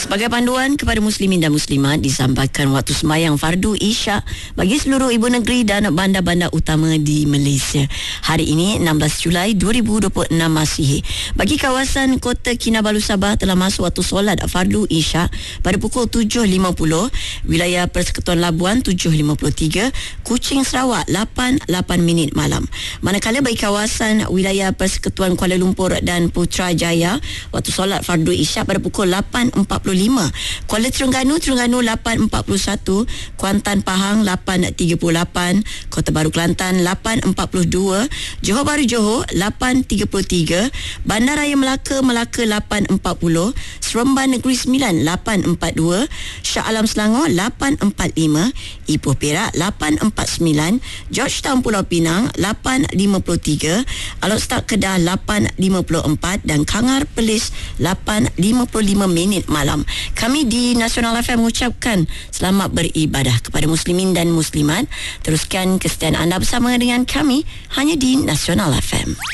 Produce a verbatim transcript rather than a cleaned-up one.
Sebagai panduan kepada muslimin dan muslimat, disampaikan waktu sembahyang fardu Isyak bagi seluruh ibu negeri dan bandar-bandar utama di Malaysia. Hari ini enam belas Julai dua ribu dua puluh enam Masihi. Bagi kawasan Kota Kinabalu Sabah telah masuk waktu solat fardu Isyak pada pukul tujuh lima puluh, wilayah Persekutuan Labuan tujuh lima puluh tiga, Kuching Sarawak lapan lapan minit malam. Manakala bagi kawasan wilayah Persekutuan Kuala Lumpur dan Putrajaya, waktu solat fardu Isyak pada pukul lapan empat puluh lima. Kuala Terengganu, Terengganu lapan empat puluh satu, Kuantan Pahang lapan tiga puluh lapan, Kota Baru Kelantan lapan empat puluh dua, Johor Bahru Johor lapan tiga puluh tiga, Bandaraya Melaka Melaka lapan empat puluh, Seremban Negeri Sembilan lapan empat dua, Shah Alam Selangor lapan empat lima, Ipoh Perak lapan empat sembilan, Georgetown Pulau Pinang lapan lima puluh tiga, Alor Setar Kedah lapan lima puluh empat dan Kangar Perlis lapan lima puluh lima minit malam. Kami di Nasional F M mengucapkan selamat beribadah kepada muslimin dan muslimat. Teruskan kesetiaan anda bersama dengan kami hanya di Nasional F M.